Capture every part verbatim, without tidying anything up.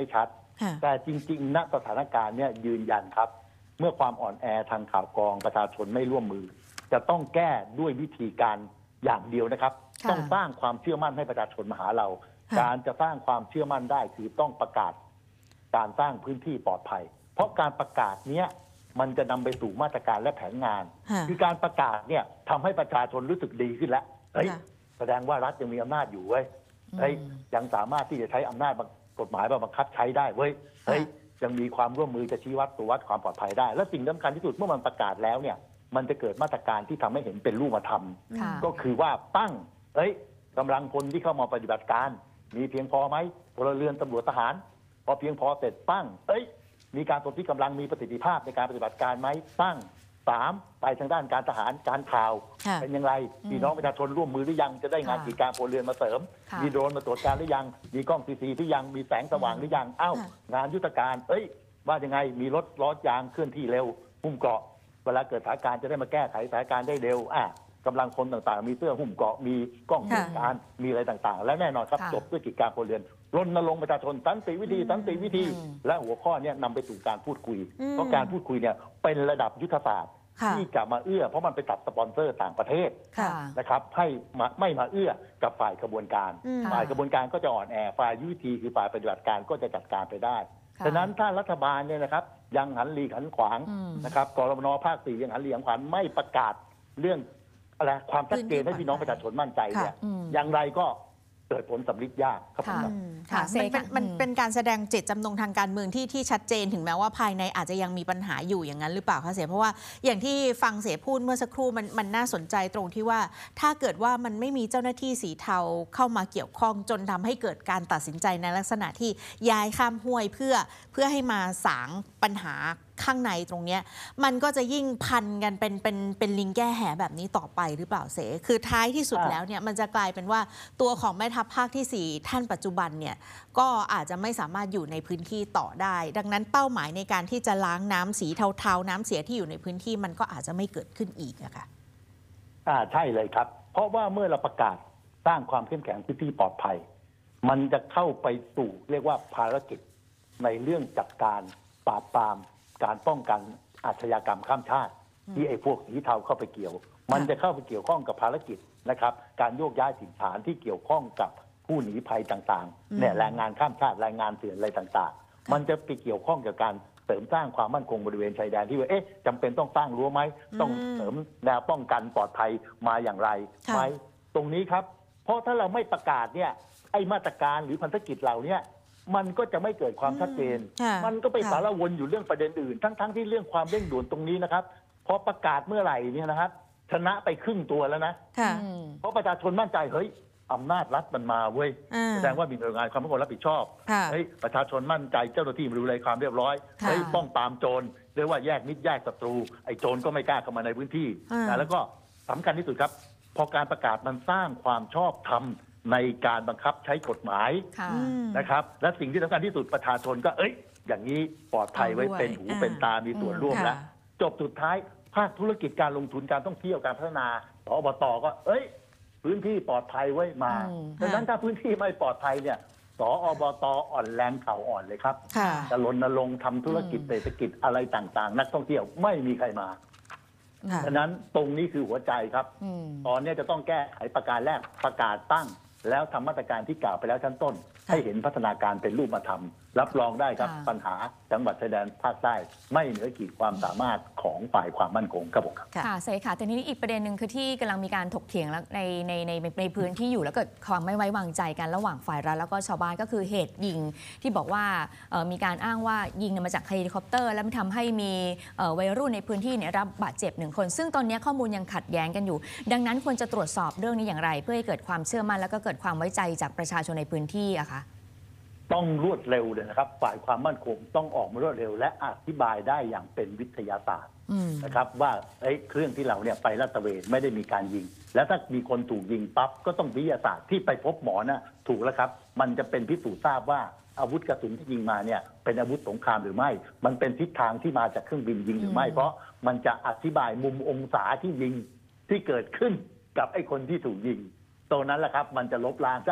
ไม่ชัดแต่จริงๆณสถานการณ์เนี่ยยืนยันครับเมื่อความอ่อนแอทางข่าวกรองประชาชนไม่ร่วมมือจะต้องแก้ด้วยวิธีการอย่างเดียวนะครับต้องสร้างความเชื่อมั่นให้ประชาชนมาหาเราการจะสร้างความเชื่อมั่นได้คือต้องประกาศการสร้างพื้นที่ปลอดภัยเพราะการประกาศเนี้ยมันจะนำไปสู่มาตรการและแผนงานคือการประกาศเนี่ยทำให้ประชาชนรู้สึกดีขึ้นแล้วเฮ้ยแสดงว่ารัฐยังมีอำนาจอยู่เว้ยเฮ้ยยังสามารถที่จะใช้อำนาจกฎหมายบังคับใช้ได้เว้ยเฮ้ยยังมีความร่วมมือจะชี้วัดตัววัดความปลอดภัยได้และสิ่งสำคัญที่สุดเมื่อมันประกาศแล้วเนี่ยมันจะเกิดมาตรการที่ทำให้เห็นเป็นรูปธรรมก็คือว่าตั้งเฮ้ยกำลังพลที่เข้ามาปฏิบัติการมีเพียงพอไหมพลเรือนตำรวจทหารพอเพียงพอเสร็จปั้งเอ้ยมีการสนที่กำลังมีประสิทธิภาพในการปฏิบัติการไหมปั้งสามไปทางด้านการทหารการข่าวเป็นอย่างไรพี่น้องประชาชนร่วมมือหรือยังจะได้งานกิจการพลเรือนมาเสริมมีโดรนมาตรวจการหรือยังมีกล้องซีซีหรือยังมีแสงสว่างหรือยังเอ้างานยุทธการเอ้ยว่ายังไงมีรถล้อยางเคลื่อนที่เร็วหุ้มเกราะเวลาเกิดสถานการณ์จะได้มาแก้ไขสถานการณ์ได้เร็วอ่ะกำลังคนต่างๆมีเสื้อหุ้มเกราะมีกล้องติดการมีอะไรต่างๆและแน่นอนครับจบด้วยกิจการพลเรือนรณรงค์ประชาชนสันติวิธีสันติวิธีและหัวข้อนี้นำไปสู่การพูดคุยเพราะการพูดคุยเนี่ยเป็นระดับยุทธศาสตร์ที่จะมาเอื้อเพราะมันไปตัดสปอนเซอร์ต่างประเทศนะครับให้ไม่มาเอื้อกับฝ่ายกระบวนการฝ่ายกระบวนการก็จะอ่อนแอฝ่ายยุทธวิธีคือฝ่ายปฏิบัติการก็จะจัดการไปได้ฉะนั้นถ้ารัฐบาลเนี่ยนะครับยังหันหลีกหันขวางนะครับกรมน.ภาคสี่ยังหันหลีกหันขวางไม่ประกาศเรื่องอะไรความชัดเจนให้พี่น้องประชาชนมั่นใจเนี่ยอย่างไรก็เกิดผลสำลิดยากครับผมค่ะมันเป็นมันเป็นการแสดงเจตจำนงทางการเมืองที่ที่ชัดเจนถึงแม้ว่าภายในอาจจะยังมีปัญหาอยู่อย่างนั้นหรือเปล่าคะเสเพราะว่าอย่างที่ฟังเสพูดเมื่อสักครู่มันมันน่าสนใจตรงที่ว่าถ้าเกิดว่ามันไม่มีเจ้าหน้าที่สีเทาเข้ามาเกี่ยวข้องจนทำให้เกิดการตัดสินใจในลักษณะที่ย้ายข้ามห้วยเพื่อเพื่อให้มาสางปัญหาข้างในตรงนี้มันก็จะยิ่งพันกันเป็นเป็นเป็นลิงแก้แหแบบนี้ต่อไปหรือเปล่าเสคือท้ายที่สุดแล้วเนี่ยมันจะกลายเป็นว่าตัวของแม่ทัพภาคที่สี่ท่านปัจจุบันเนี่ยก็อาจจะไม่สามารถอยู่ในพื้นที่ต่อได้ดังนั้นเป้าหมายในการที่จะล้างน้ำสีเทาๆน้ำเสียที่อยู่ในพื้นที่มันก็อาจจะไม่เกิดขึ้นอีกอะค่ะอ่าใช่เลยครับเพราะว่าเมื่อเราประกาศสร้างความเข้มแข็งพื้นที่ปลอดภัยมันจะเข้าไปสู่เรียกว่าภารกิจในเรื่องจัดการปราบปรามการป้องกันอาชญากรรมข้ามชาติที่ไอ้พวกสีเทาเข้าไปเกี่ยวมันจะเข้าไปเกี่ยวข้องกับภารกิจนะครับการโยกย้ายถิ่นฐานที่เกี่ยวข้องกับผู้หนีภัยต่างๆเนี่ยแรงงานข้ามชาติแรงงานเถื่อนอะไรต่างๆมันจะไปเกี่ยวข้องกับการเสริมสร้างความมั่นคงบริเวณชายแดนที่ว่าเอ๊ะจำเป็นต้องสร้างรั้วไหมต้องเสริมแนวป้องกันปลอดภัยมาอย่างไรไหมตรงนี้ครับเพราะถ้าเราไม่ประกาศเนี่ยไอ้มาตรการหรือพันธกิจเหล่านี้มันก็จะไม่เกิดความชัดเจนมันก็ไปสารวนอยู่เรื่องประเด็นอื่นทั้งๆ ท, ที่เรื่องความเร่งด่วนตรงนี้นะครับพอประกาศเมื่อไหร่เนี่ยนะครับชนะไปครึ่งตัวแล้วนะเพราะประชาชนมั่นใจเฮ้ยอำนาจรัฐมันมาเว้ยแสดงว่ามีหน่วยงานความมั่นคงรับผิดชอบเฮ้ยประชาชนมั่นใจเจ้าหน้าที่มาดูแลความเรียบร้อยเฮ้ยป้องปรามโจรเรียกว่าแยกมิตรแยกศัตรูไอ้โจรก็ไม่กล้าเข้ามาในพื้นที่แล้วก็สำคัญที่สุดครับพอการประกาศมันสร้างความชอบธรรมในการบังคับใช้กฎหมายนะครับและสิ่งที่สำคัญที่สุดประชาชนก็เอ้ยอย่างนี้ปลอดภัยไว้เป็นหูเป็นตามีส่วนร่วมแล้วจบสุดท้ายภาคธุรกิจการลงทุนการท่องเที่ยวการพัฒนาอบต.ก็เอ้ยพื้นที่ปลอดภัยไว้มาดังนั้นถ้าพื้นที่ไม่ปลอดภัยเนี่ยสอบต.อ่อนแรงเข่าอ่อนเลยครับจะรณรงค์ทำธุรกิจเศรษฐกิจอะไรต่างๆนักท่องเที่ยวไม่มีใครมาดังนั้นตรงนี้คือหัวใจครับตอนนี้จะต้องแก้ไขประการแรกประกาศตั้งแล้วทำมาตรการที่กล่าวไปแล้วชั้นต้นให้เห็นพัฒนาการเป็นรูปธรรมรับรองได้ครับปัญหาจังหวัดชายแดนภาคใต้ไม่เหนือขีดความสามารถของฝ่ายความมั่นคงครับผมค่ะเสค่ะแต่ทีนี้อีกประเด็นหนึ่งคือที่กำลังมีการถกเถียงในในในในพื้นที่อยู่แล้วเกิดความไม่ไว้วางใจกันระหว่างฝ่ายรัฐแล้วก็ชาวบ้านก็คือเหตุยิงที่บอกว่ามีการอ้างว่ายิงมาจากเฮลิคอปเตอร์แล้วมันทำให้มีวัยรุ่นในพื้นที่เนี่ยรับบาดเจ็บหนึ่งคนซึ่งตอนนี้ข้อมูลยังขัดแย้งกันอยู่ดังนั้นควรจะตรวจสอบเรื่องนี้อย่างไรเพื่อให้เกิดความเชื่อมั่นแล้วก็เกิดความไว้ใจจากประชาชนในพื้นที่อะคะต้องรวดเร็วเลยนะครับฝ่ายความมั่นคงต้องออกมารวดเร็วและอธิบายได้อย่างเป็นวิทยาศาสตร์นะครับว่าไอ้เครื่องที่เราเนี่ยไปลาดตระเวนไม่ได้มีการยิงแล้วถ้ามีคนถูกยิงปั๊บก็ต้องวิทยาศาสตร์ที่ไปพบหมอนะถูกแล้วครับมันจะเป็นพิสูจน์ทราบว่าอาวุธกระสุนที่ยิงมาเนี่ยเป็นอาวุธสงครามหรือไม่มันเป็นทิศทางที่มาจากเครื่องบินยิงหรือไม่เพราะมันจะอธิบายมุมองศาที่ยิงที่เกิดขึ้นกับไอ้คนที่ถูกยิงตรงนั้นแหละครับมันจะลบล้างได้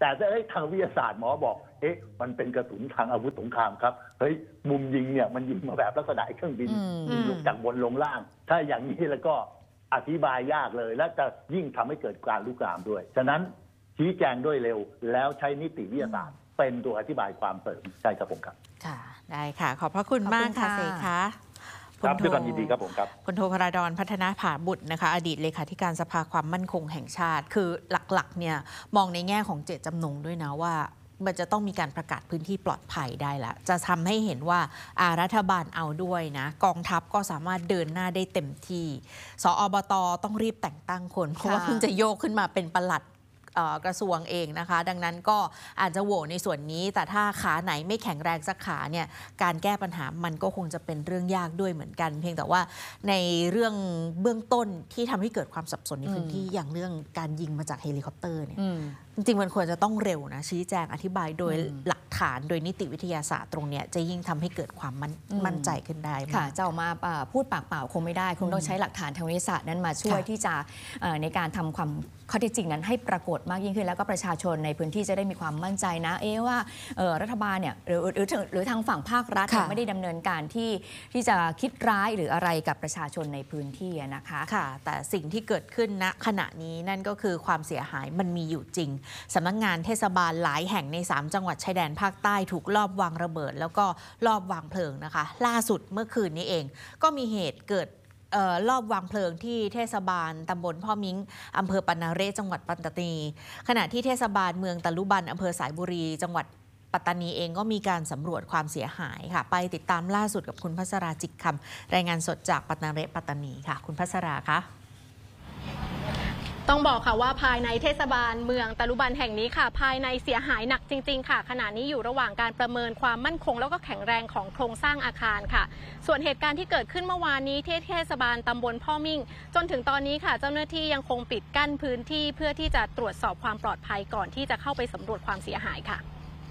แต่ถ้าเอ้ยทางวิทยาศาสตร์หมอบอกเอ๊ะมันเป็นกระสุนทางอาวุธสงครามครับเฮ้ยมุมยิงเนี่ยมันยิงมาแบบลักษณะเครื่องบินอืมลงจากบนลงล่าง ถ้าอย่างนี้แล้วก็อธิบายยากเลย และจะยิ่งทำให้เกิดการลุกลามด้วยฉะนั้นชี้แจงด้วยเร็วแล้วใช้นิติวิทยาศาสตร์เป็นตัวอธิบายความเสริมใช่ครับผมครับค่ะได้ค่ะ ขอบพระคุณขอบคุณมากค่ะค่ะเสกคะครับด้วยความยินดีครับผมครับพลโทพราดรพัฒนาผาบุตรนะคะอดีตเลขาธิการสภาความมั่นคงแห่งชาติ คือหลักๆเนี่ยมองในแง่ของเจตจำนงด้วยนะว่ามันจะต้องมีการประกาศพื้นที่ปลอดภัยได้ละจะทำให้เห็นว่าอารัฐบาลเอาด้วยนะกองทัพก็สามารถเดินหน้าได้เต็มที่สอบตต้องรีบแต่งตั้งคนเพราะว่าเพิ่งจะโยกขึ้นมาเป็นปลัดกระทรวงเองนะคะดังนั้นก็อาจจะโหวในส่วนนี้แต่ถ้าขาไหนไม่แข็งแรงสักขาเนี่ยการแก้ปัญหามันก็คงจะเป็นเรื่องยากด้วยเหมือนกัน เพียงแต่ว่าในเรื่องเบื้องต้นที่ทำให้เกิดความสับสนในพื้นที่อย่างเรื่องการยิงมาจากเฮลิคอปเตอร์เนี่ยจริงๆมันควรจะต้องเร็วนะชี้แจงอธิบายโดยหลักฐานโดยนิติวิทยาศาสตร์ตรงเนี้ยจะยิ่งทำให้เกิดความมั่นมั่นใจขึ้นได้ค่ะจะออกมาพูดปากเปล่าคงไม่ได้คงต้องใช้หลักฐานทางวิทยาศาสตร์นั้นมาช่วยที่จะในการทำความข้อเท็จจริงนั้นให้ปรากฏมากยิ่งขึ้นแล้วก็ประชาชนในพื้นที่จะได้มีความมั่นใจนะเอ๊ะว่ารัฐบาลเนี่ยหรือหรือหรือทางฝั่งภาครัฐไม่ได้ดำเนินการที่ที่จะคิดร้ายหรืออะไรกับประชาชนในพื้นที่นะคะค่ะแต่สิ่งที่เกิดขึ้นณขณะนี้นั่นก็คือความเสียหายมันมีอยู่จริงสำนักงานเทศบาลหลายแห่งในสามจังหวัดชายแดนภาคใต้ถูกลอบวางระเบิดแล้วก็ลอบวางเพลิงนะคะล่าสุดเมื่อคืนนี้เองก็มีเหตุเกิดรอบวางเพลิงที่เทศบาลตำบลพ่อมิ้งอำเภอปานาเรศจังหวัดปัตตานีขณะที่เทศบาลเมืองตะลุบันอำเภอสายบุรีจังหวัดปัตตานีเองก็มีการสำรวจความเสียหายค่ะไปติดตามล่าสุดกับคุณพัชราจิกคำรายงานสดจากปานาเรศปัตตานีค่ะคุณพัชราคะต้องบอกค่ะว่าภายในเทศบาลเมืองตะลุบันแห่งนี้ค่ะภายในเสียหายหนักจริงๆค่ะขณะนี้อยู่ระหว่างการประเมินความมั่นคงแล้วก็แข็งแรงของโครงสร้างอาคารค่ะส่วนเหตุการณ์ที่เกิดขึ้นเมื่อวานนี้ที่เทศบาลตำบลพ่อมิ่งจนถึงตอนนี้ค่ะเจ้าหน้าที่ยังคงปิดกั้นพื้นที่เพื่อที่จะตรวจสอบความปลอดภัยก่อนที่จะเข้าไปสำรวจความเสียหายค่ะ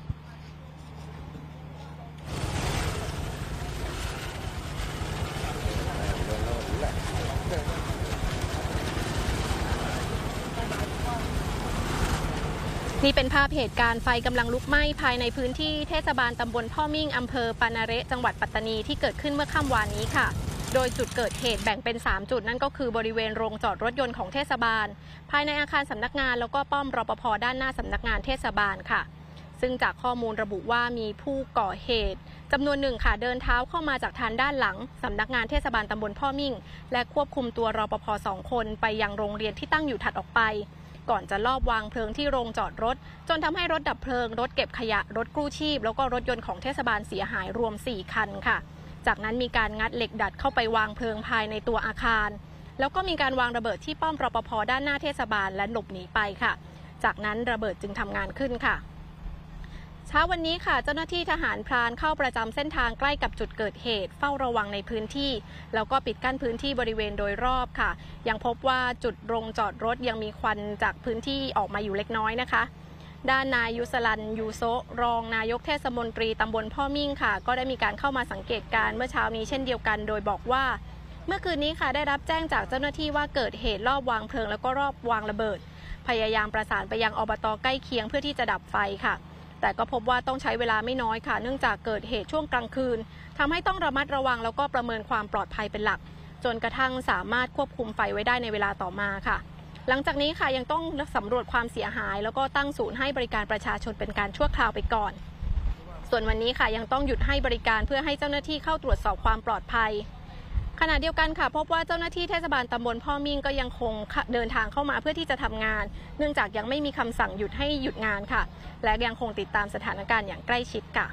นี่เป็นภาพเหตุการณ์ไฟกำลังลุกไหม้ภายในพื้นที่เทศบาลตำบลพ่อมิ่งอำเภอปานาเระจังหวัดปัตตานีที่เกิดขึ้นเมื่อค่ำวานนี้ค่ะโดยจุดเกิดเหตุแบ่งเป็นสามจุดนั่นก็คือบริเวณโรงจอดรถยนต์ของเทศบาลภายในอาคารสำนักงานแล้วก็ป้อมรปภ.ด้านหน้าสำนักงานเทศบาลค่ะซึ่งจากข้อมูลระบุว่ามีผู้ก่อเหตุจำนวนหนึ่งค่ะเดินเท้าเข้ามาจากทางด้านหลังสำนักงานเทศบาลตำบลพ่อมิ่งและควบคุมตัวรปภ.สองคนไปยังโรงเรียนที่ตั้งอยู่ถัดออกไปก่อนจะลอบวางเพลิงที่โรงจอดรถจนทำให้รถดับเพลิงรถเก็บขยะรถกู้ชีพแล้วก็รถยนต์ของเทศบาลเสียหายรวมสี่คันค่ะจากนั้นมีการงัดเหล็กดัดเข้าไปวางเพลิงภายในตัวอาคารแล้วก็มีการวางระเบิดที่ป้อมรปภ.ด้านหน้าเทศบาลและหลบหนีไปค่ะจากนั้นระเบิดจึงทำงานขึ้นค่ะเช้าวันนี้ค่ะเจ้าหน้าที่ทหารพรานเข้าประจำเส้นทางใกล้กับจุดเกิดเหตุเฝ้าระวังในพื้นที่แล้วก็ปิดกั้นพื้นที่บริเวณโดยรอบค่ะยังพบว่าจุดโรงจอดรถยังมีควันจากพื้นที่ออกมาอยู่เล็กน้อยนะคะด้านนายยุสลันยูโซรองนายกเทศมนตรีตำบลพ่อมิ่งค่ะก็ได้มีการเข้ามาสังเกตการณ์เมื่อเช้านี้เช่นเดียวกันโดยบอกว่าเมื่อคืนนี้ค่ะได้รับแจ้งจากเจ้าหน้าที่ว่าเกิดเหตุรอบวางเพลิงแล้วก็รอบวางระเบิดพยายามประสานไปยังอบต.ใกล้เคียงเพื่อที่จะดับไฟค่ะแต่ก็พบว่าต้องใช้เวลาไม่น้อยค่ะเนื่องจากเกิดเหตุช่วงกลางคืนทำให้ต้องระมัดระวังแล้วก็ประเมินความปลอดภัยเป็นหลักจนกระทั่งสามารถควบคุมไฟไว้ได้ในเวลาต่อมาค่ะหลังจากนี้ค่ะยังต้องสำรวจความเสียหายแล้วก็ตั้งศูนย์ให้บริการประชาชนเป็นการชั่วคราวไปก่อนส่วนวันนี้ค่ะยังต้องหยุดให้บริการเพื่อให้เจ้าหน้าที่เข้าตรวจสอบความปลอดภัยขณะเดียวกันค่ะพบว่าเจ้าหน้าที่เทศบาลตำบลพ่อมิ่งก็ยังคงเดินทางเข้ามาเพื่อที่จะทำงานเนื่องจากยังไม่มีคำสั่งหยุดให้หยุดงานค่ะและยังคงติดตามสถานการณ์อย่างใกล้ชิดค่ะ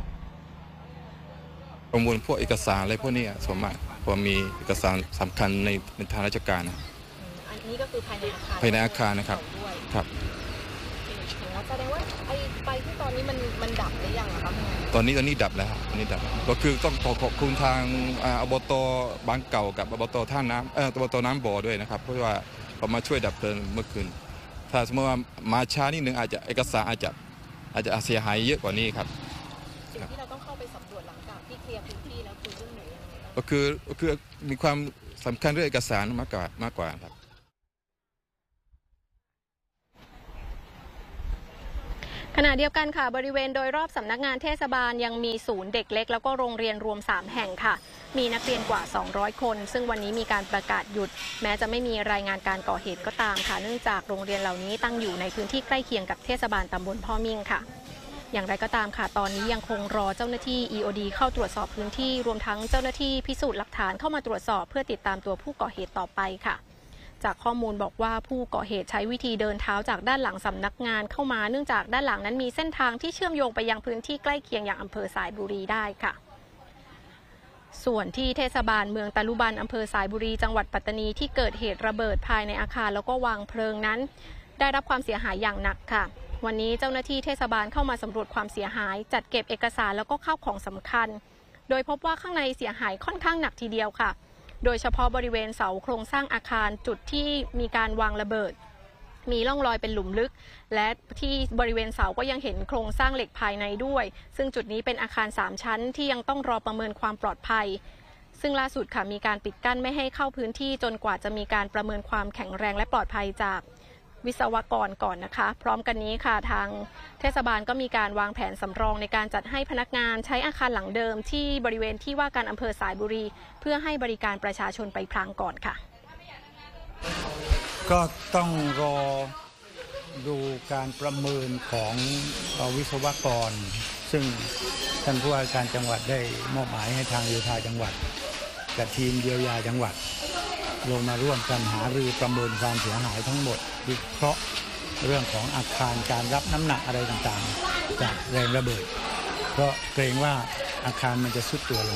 ประมวลพวกเอกสารอะไรพวกนี้ส่วนมากพอมีเอกสารสำคัญในในทางราชการนะอันนี้ก็คือภายในอาคารภายในอาคารนะครับครับแสดงว่าไอ้ไฟที่ตอนนี้มันมันดับหรือยังครับตอนนี้ตอนนี้ดับแล้วตอนนี้ดับก็คือต้องขอขอบคุณทางอบต.บางเก่ากับอบต.ท่าน้ำเอออบต.น้ำบ่อด้วยนะครับเพราะว่าเขามาช่วยดับเพลิงเมื่อคืนถ้าสมมติว่ามาช้านิดนึงอาจจะเอกสารอาจจะอาจจะเสียหายเยอะกว่านี้ครับสิ่งที่เราต้องเข้าไปสำรวจหลังจากที่เคลียร์พื้นที่แล้วคือเรื่องไหนยังไงก็คือก็คือมีความสำคัญเรื่องเอกสารมากกว่ามากกว่าครับขณะเดียวกันค่ะบริเวณโดยรอบสำนักงานเทศบาลยังมีศูนย์เด็กเล็กแล้วก็โรงเรียนรวมสามแห่งค่ะมีนักเรียนกว่าสองร้อยคนซึ่งวันนี้มีการประกาศหยุดแม้จะไม่มีรายงานการก่อเหตุก็ตามค่ะเนื่องจากโรงเรียนเหล่านี้ตั้งอยู่ในพื้นที่ใกล้เคียงกับเทศบาลตำบลพ่อมิ่งค่ะอย่างไรก็ตามค่ะตอนนี้ยังคงรอเจ้าหน้าที่ อี โอ ดี เข้าตรวจสอบพื้นที่รวมทั้งเจ้าหน้าที่พิสูจน์หลักฐานเข้ามาตรวจสอบเพื่อติดตามตัวผู้ก่อเหตุต่อไปค่ะจากข้อมูลบอกว่าผู้ก่อเหตุใช้วิธีเดินเท้าจากด้านหลังสำนักงานเข้ามาเนื่องจากด้านหลังนั้นมีเส้นทางที่เชื่อมโยงไปยังพื้นที่ใกล้เคียงอย่างอำเภอสายบุรีได้ค่ะส่วนที่เทศบาลเมืองตะลุบันอำเภอสายบุรีจังหวัดปัตตานีที่เกิดเหตุระเบิดภายในอาคารแล้วก็วางเพลิงนั้นได้รับความเสียหายอย่างหนักค่ะวันนี้เจ้าหน้าที่เทศบาลเข้ามาสำรวจความเสียหายจัดเก็บเอกสารแล้วก็ข้าวของสำคัญโดยพบว่าข้างในเสียหายค่อนข้างหนักทีเดียวค่ะโดยเฉพาะบริเวณเสาโครงสร้างอาคารจุดที่มีการวางระเบิดมีร่องรอยเป็นหลุมลึกและที่บริเวณเสาก็ยังเห็นโครงสร้างเหล็กภายในด้วยซึ่งจุดนี้เป็นอาคารสามชั้นที่ยังต้องรอประเมินความปลอดภัยซึ่งล่าสุดค่ะมีการปิดกั้นไม่ให้เข้าพื้นที่จนกว่าจะมีการประเมินความแข็งแรงและปลอดภัยจากวิศวกรก่อนนะคะพร้อมกันนี้ค่ะทางเทศบาลก็มีการวางแผนสำรองในการจัดให้พนักงานใช้อาคารหลังเดิมที่บริเวณที่ว่าการอำเภอสายบุรีเพื่อให้บริการประชาชนไปพลางก่อนค่ะก็ต้องรอดูการประเมินของวิศวกรซึ่งท่านผู้ว่าการจังหวัดได้มอบหมายให้ทางโยธาจังหวัดกับทีมเยียวยาจังหวัดลงมาร่วมกันหารือประเมินความเสียหายทั้งหมดวิเคราะห์เรื่องของอาคารการรับน้ำหนักอะไรต่างๆจากแรงระเบิดเพราะเกรงว่าอาคารมันจะทรุดตัวลง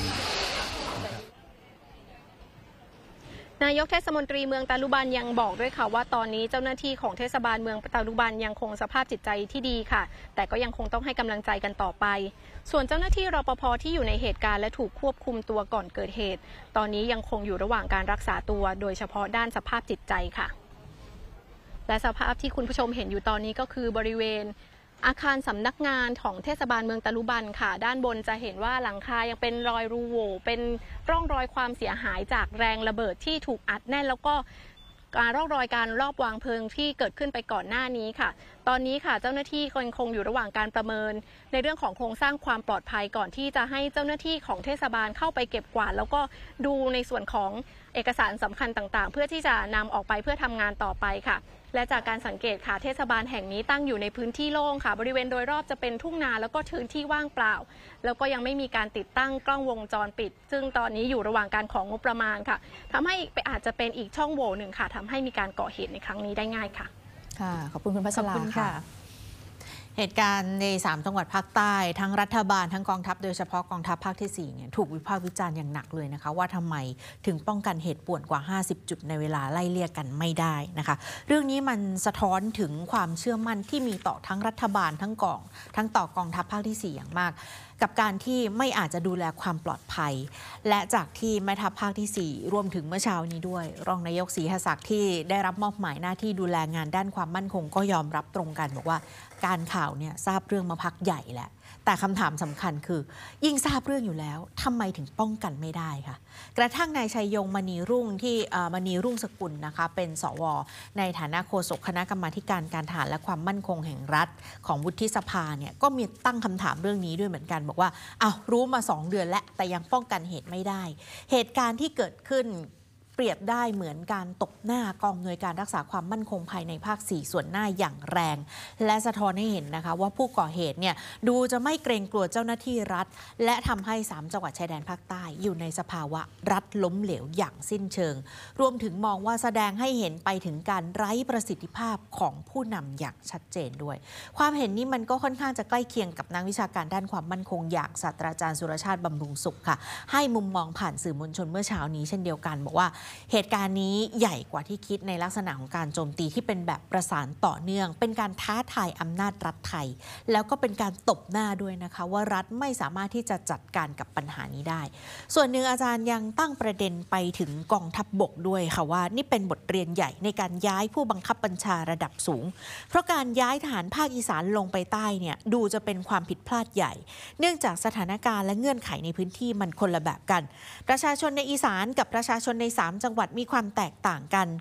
นายกเทศมนตรีเมืองตะลุบันยังบอกด้วยค่ะว่าตอนนี้เจ้าหน้าที่ของเทศบาลเมืองตะลุบันยังคงสภาพจิตใจที่ดีค่ะแต่ก็ยังคงต้องให้กำลังใจกันต่อไปส่วนเจ้าหน้าที่รปภ.ที่อยู่ในเหตุการณ์และถูกควบคุมตัวก่อนเกิดเหตุตอนนี้ยังคงอยู่ระหว่างการรักษาตัวโดยเฉพาะด้านสภาพจิตใจค่ะและสภาพที่คุณผู้ชมเห็นอยู่ตอนนี้ก็คือบริเวณอาคารสำนักงานของเทศบาลเมืองตะลุบันค่ะด้านบนจะเห็นว่าหลังคายังเป็นรอยรูโหว่เป็นร่องรอยความเสียหายจากแรงระเบิดที่ถูกอัดแน่นแล้วก็การร่องรอยการรอบวางเพลิงที่เกิดขึ้นไปก่อนหน้านี้ค่ะตอนนี้ค่ะเจ้าหน้าที่ยังคงอยู่ระหว่างการประเมินในเรื่องของโครงสร้างความปลอดภัยก่อนที่จะให้เจ้าหน้าที่ของเทศบาลเข้าไปเก็บกวาดแล้วก็ดูในส่วนของเอกสารสำคัญต่างๆเพื่อที่จะนำออกไปเพื่อทำงานต่อไปค่ะและจากการสังเกตค่ะเทศบาลแห่งนี้ตั้งอยู่ในพื้นที่โล่งค่ะบริเวณโดยรอบจะเป็นทุ่งนาแล้วก็พื้นที่ว่างเปล่าแล้วก็ยังไม่มีการติดตั้งกล้องวงจรปิดซึ่งตอนนี้อยู่ระหว่างการของงบประมาณค่ะทำให้อาจจะเป็นอีกช่องโหว่หนึ่งค่ะทำให้มีการก่อเหตุในครั้งนี้ได้ง่ายค่ะค่ะขอบคุณคุณพัชราค่ะเหตุการณ์ในสามจังหวัดภาคใต้ทั้งรัฐบาลทั้งกองทัพโดยเฉพาะกองทัพภาคที่สี่เนี่ยถูกวิพากษ์วิจารณ์อย่างหนักเลยนะคะว่าทำไมถึงป้องกันเหตุป่วนกว่าห้าสิบจุดในเวลาไล่เลี่ยกันไม่ได้นะคะเรื่องนี้มันสะท้อนถึงความเชื่อมั่นที่มีต่อทั้งรัฐบาลทั้งกองทั้งต่อกองทัพภาคที่สี่อย่างมากกับการที่ไม่อาจจะดูแลความปลอดภัยและจากที่แม่ทัพภาคที่สี่รวมถึงเมื่อเช้านี้ด้วยรองนายกศรีหศักดิ์ที่ได้รับมอบหมายหน้าที่ดูแลงานด้านความมั่นคงก็ยอมรับตรงกันบอกว่าการข่าวเนี่ยทราบเรื่องมาพักใหญ่แหละแต่คำถามสำคัญคือยิ่งทราบเรื่องอยู่แล้วทำไมถึงป้องกันไม่ได้ค่ะกระทั่งนายชัยยงมณีรุ่งที่มณีรุ่งสกุลนะคะเป็นสวในฐานะโฆษกคณะกรรมาการการทหารและความมั่นคงแห่งรัฐของวุฒิสภาเนี่ยก็มีตั้งคำถามเรื่องนี้ด้วยเหมือนกันบอกว่าอ้าวรู้มาสองเดือนแล้วแต่ยังป้องกันเหตุไม่ได้เหตุการณ์ที่เกิดขึ้นเปรียบได้เหมือนการตบหน้ากองอำนวยการรักษาความมั่นคงภายในภาคสี่ส่วนหน้าอย่างแรงและสะท้อนให้เห็นนะคะว่าผู้ก่อเหตุเนี่ยดูจะไม่เกรงกลัวเจ้าหน้าที่รัฐและทำให้สามจังหวัดชายแดนภาคใต้อยู่ในสภาวะรัฐล้มเหลวอย่างสิ้นเชิงรวมถึงมองว่าแสดงให้เห็นไปถึงการไร้ประสิทธิภาพของผู้นำอย่างชัดเจนด้วยความเห็นนี้มันก็ค่อนข้างจะใกล้เคียงกับนักวิชาการด้านความมั่นคงอย่างศาสตราจารย์สุรชาติบำรุงสุขค่ะให้มุมมองผ่านสื่อมวลชนเมื่อเช้านี้เช่นเดียวกันบอกว่าเหตุการณ์นี้ใหญ่กว่าที่คิดในลักษณะของการโจมตีที่เป็นแบบประสานต่อเนื่องเป็นการท้าทายอำนาจรัฐไทยแล้วก็เป็นการตบหน้าด้วยนะคะว่ารัฐไม่สามารถที่จะจัดการกับปัญหานี้ได้ส่วนหนึ่งอาจารย์ยังตั้งประเด็นไปถึงกองทัพบกด้วยค่ะว่านี่เป็นบทเรียนใหญ่ในการย้ายผู้บังคับบัญชาระดับสูงเพราะการย้ายทหารภาคอีสานลงไปใต้เนี่ยดูจะเป็นความผิดพลาดใหญ่เนื่องจากสถานการณ์และเงื่อนไขในพื้นที่มันคนละแบบกันประชาชนในอีสานกับประชาชนในสามจังหวัดมีความแตกต่างกัน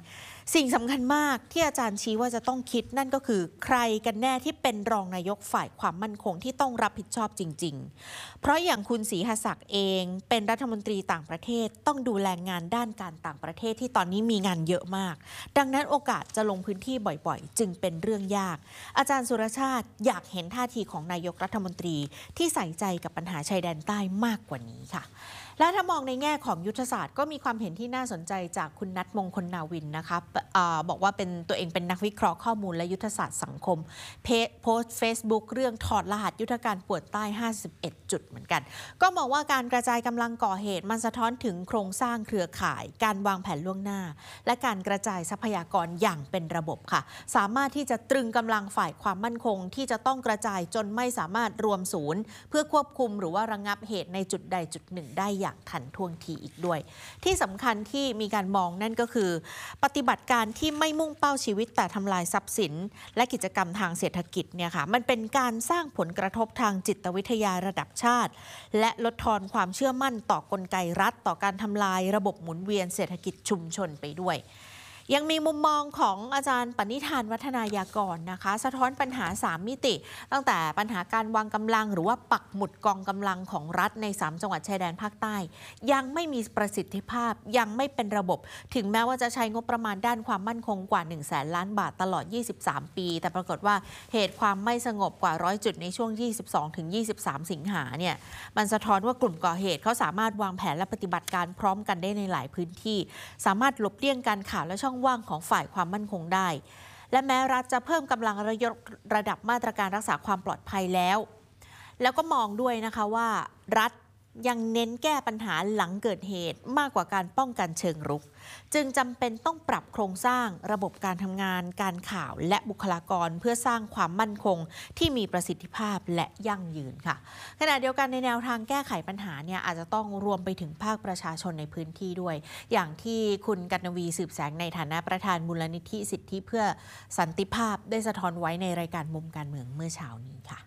สิ่งสำคัญมากที่อาจารย์ชี้ว่าจะต้องคิดนั่นก็คือใครกันแน่ที่เป็นรองนายกฝ่ายความมั่นคงที่ต้องรับผิดชอบจริงๆเพราะอย่างคุณศรีหศักดิ์เองเป็นรัฐมนตรีต่างประเทศต้องดูแลงานด้านการต่างประเทศที่ตอนนี้มีงานเยอะมากดังนั้นโอกาสจะลงพื้นที่บ่อยๆจึงเป็นเรื่องยากอาจารย์สุรชาติอยากเห็นท่าทีของนายกรัฐมนตรีที่ใส่ใจกับปัญหาชายแดนใต้มากกว่านี้ค่ะและถ้ามองในแง่ของยุทธศาสตร์ก็มีความเห็นที่น่าสนใจจากคุณณัฐ มงคลนาวินนะคะเอ่อบอกว่าเป็นตัวเองเป็นนักวิเคราะห์ข้อมูลและยุทธศาสตร์สังคมโพสต์ Facebook เรื่องถอดรหัสยุทธการปวดใต้ห้าสิบเอ็ดจุดเหมือนกันก็มองว่าการกระจายกำลังก่อเหตุมันสะท้อนถึงโครงสร้างเครือข่ายการวางแผนล่วงหน้าและการกระจายทรัพยากรอย่างเป็นระบบค่ะสามารถที่จะตรึงกำลังฝ่ายความมั่นคงที่จะต้องกระจายจนไม่สามารถรวมศูนย์เพื่อควบคุมหรือว่าระงับเหตุในจุดใดจุดหนึ่งได้อย่างทันท่วงทีอีกด้วยที่สำคัญที่มีการมองนั่นก็คือปฏิบัติการที่ไม่มุ่งเป้าชีวิตแต่ทำลายทรัพย์สินและกิจกรรมทางเศรษฐกิจเนี่ยค่ะมันเป็นการสร้างผลกระทบทางจิตวิทยาระดับชาติและลดทอนความเชื่อมั่นต่อกลไกรัฐต่อการทำลายระบบหมุนเวียนเศรษฐกิจชุมชนไปด้วยยังมีมุมมองของอาจารย์ปณิธานวัฒนายากรนะคะสะท้อนปัญหาสามมิติตั้งแต่ปัญหาการวางกำลังหรือว่าปักหมุดกองกำลังของรัฐในสามจังหวัดชายแดนภาคใต้ยังไม่มีประสิทธิภาพยังไม่เป็นระบบถึงแม้ว่าจะใช้งบประมาณด้านความมั่นคงกว่าหนึ่งแสนล้านบาทตลอดยี่สิบสามปีแต่ปรากฏว่าเหตุความไม่สงบกว่าร้อยจุดในช่วงยี่สิบสองถึงยี่สิบสามสิงหาเนี่ยมันสะท้อนว่ากลุ่มก่อเหตุเขาสามารถวางแผนและปฏิบัติการพร้อมกันได้ในหลายพื้นที่สามารถหลบเลี่ยงการข่าวและช่องว่างของฝ่ายความมั่นคงได้และแม้รัฐจะเพิ่มกำลังระยกระดับมาตรการรักษาความปลอดภัยแล้วแล้วก็มองด้วยนะคะว่ารัฐยังเน้นแก้ปัญหาหลังเกิดเหตุมากกว่าการป้องกันเชิงรุกจึงจำเป็นต้องปรับโครงสร้างระบบการทำงานการข่าวและบุคลากรเพื่อสร้างความมั่นคงที่มีประสิทธิภาพและยั่งยืนค่ะขณะเดียวกันในแนวทางแก้ไขปัญหาเนี่ยอาจจะต้องรวมไปถึงภาคประชาชนในพื้นที่ด้วยอย่างที่คุณกนวีสืบแสงในฐานะประธานมูลนิธิสิทธิเพื่อสันติภาพได้สะท้อนไว้ในรายการมุมการเมืองเมื่อเช้านี้ค่ะ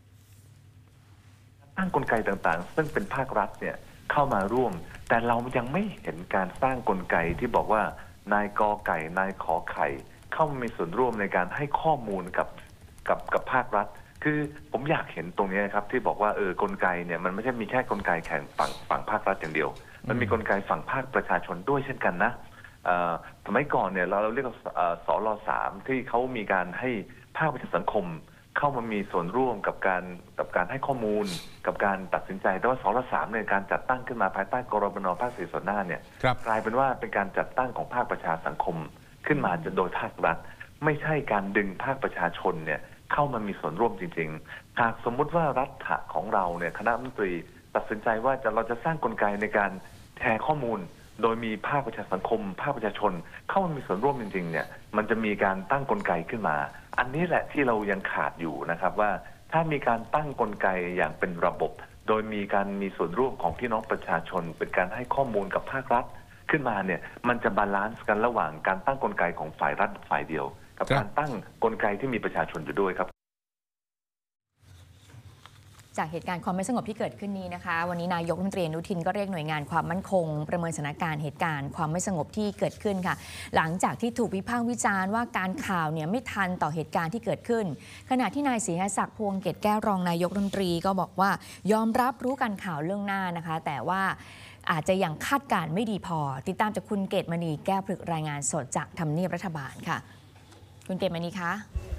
ตั้งกลไกต่างๆซึ่งเป็นภาครัฐเนี่ยเข้ามาร่วมแต่เรายังไม่เห็นการสร้างกลไกที่บอกว่านายกอไก่นายขอไข่เข้ามามีส่วนร่วมในการให้ข้อมูลกับกับกับภาครัฐคือผมอยากเห็นตรงนี้ครับที่บอกว่าเออกลไกเนี่ยมันไม่ใช่มีแค่กลไกแข่งฝั่งฝั่งภาครัฐอย่างเดียวมันมีกลไกฝั่งภาคประชาชนด้วยเช่นกันนะสมัยก่อนเนี่ยเราเราเรียกว่าสลสามที่เขามีการให้ภาคประชาสังคมเข้ามามีส่วนร่วมกับการกับการให้ข้อมูลกับการตัดสินใจแต่ว่าสลสามในการจัดตั้งขึ้นมาภายใต้กรบนภาคสี่ส่วนหน้าเนี่ยกลายเป็นว่าเป็นการจัดตั้งของภาคประชาสังคมขึ้นมาจะโดยภาครัฐไม่ใช่การดึงภาคประชาชนเนี่ยเข้ามามีส่วนร่วมจริงๆหากสมมุติว่ารัฐของเราเนี่ยคณะรัฐมนตรีตัดสินใจว่าจะเราจะสร้างกลไกในการแชร์ข้อมูลโดยมีภาคประชาสังคมภาคประชาชนเข้ามามีส่วนร่วมจริงๆเนี่ยมันจะมีการตั้งกลไกขึ้นมาอันนี้แหละที่เรายังขาดอยู่นะครับว่าถ้ามีการตั้งกลไกอย่างเป็นระบบโดยมีการมีส่วนร่วมของพี่น้องประชาชนเป็นการให้ข้อมูลกับภาครัฐขึ้นมาเนี่ยมันจะบาลานซ์กันระหว่างการตั้งกลไกของฝ่ายรัฐฝ่ายเดียวกับการตั้งกลไกที่มีประชาชนอยู่ด้วยครับจากเหตุการณ์ความไม่สงบที่เกิดขึ้นนี้นะคะวันนี้นายกรัฐมนตรีอนุทินก็เรียกหน่วยงานความมั่นคงประเมินสถานการณ์เหตุการณ์ความไม่สงบที่เกิดขึ้นค่ะหลังจากที่ถูกวิพากษ์วิจารณ์ว่าการข่าวเนี่ยไม่ทันต่อเหตุการณ์ที่เกิดขึ้นขณะที่นายศรีหศักดิ์พวงเกตแก้วรองนายกรัฐมนตรีก็บอกว่ายอมรับรู้การข่าวเรื่องหน้านะคะแต่ว่าอาจจะยังคาดการณ์ไม่ดีพอติดตามจากคุณเกตมณีแก้วผลึกรายงานสดจากทำเนียบรัฐบาลค่ะคุณเกตมณีคะ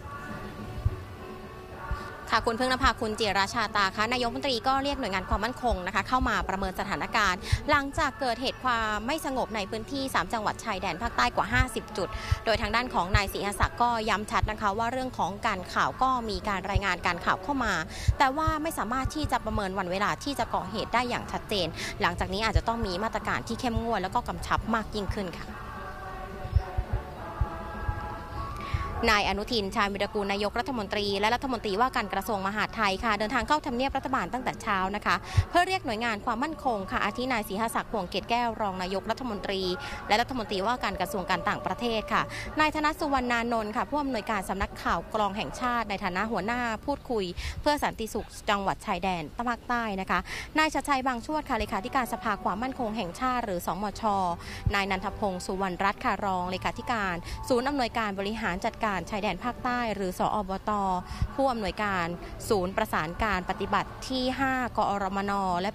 ค่ะคุณพึ่งนภาคุณจิราชาตาคะนายกรัฐมนตรีก็เรียกหน่วยงานความมั่นคงนะคะเข้ามาประเมินสถานการณ์หลังจากเกิดเหตุความไม่สงบในพื้นที่สามจังหวัดชายแดนภาคใต้กว่าห้าสิบจุดโดยทางด้านของนายศรีหศักดิ์ก็ย้ำชัดนะคะว่าเรื่องของการข่าวก็มีการรายงานการข่าวเข้ามาแต่ว่าไม่สามารถที่จะประเมินวันเวลาที่จะก่อเหตุได้อย่างชัดเจนหลังจากนี้อาจจะต้องมีมาตรการที่เข้มงวดแล้วก็กำชับมากยิ่งขึ้นค่ะนายอนุทินชาญวิรากูลนายกรัฐมนตรีและรัฐมนตรีว่าการกระทรวงมหาดไทยค่ะเดินทางเข้าทำเนียบรัฐบาลตั้งแต่เช้านะคะเพื่อเรียกหน่วยงานความมั่นคงค่ะอาทินายศรีหศักดิ์พวงเกตแก้วรองนายกรัฐมนตรีและรัฐมนตรีว่าการกระทรวงการต่างประเทศค่ะนายธนสุวรรณานนท์ค่ะผู้อำนวยการสำนักข่าวกรองแห่งชาติในฐานะหัวหน้าพูดคุยเพื่อสันติสุขจังหวัดชายแดนภาคใต้นะคะนายชัดชัยบางชวดค่ะเลขาธิการสภาความมั่นคงแห่งชาติหรือสมช.นายนันทพงศ์สุวรรณรัตน์ค่ะรองเลขาธิการศูนย์อำนวยการบริหารจัดการชายแดนภาคใต้หรือสอบต.ผู้อำนวยการศูนย์ประสานการปฏิบัติที่ห้ากอรมนและ